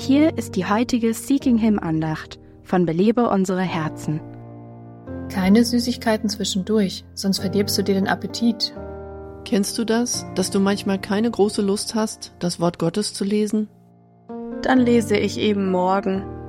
Hier ist die heutige Seeking Him Andacht von Belebe unsere Herzen. Keine Süßigkeiten zwischendurch, sonst verdirbst du dir den Appetit. Kennst du das, dass du manchmal keine große Lust hast, das Wort Gottes zu lesen? Dann lese ich eben morgen.